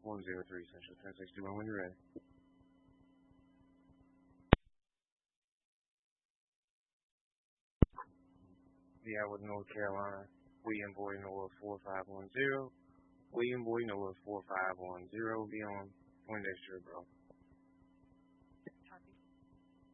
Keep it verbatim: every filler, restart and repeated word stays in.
one zero three Central, ten sixty-one when you're ready. The Howard, North Carolina. William Boy Noah four five one zero. William Boy Noah four five one zero. Be on Poindexter, bro.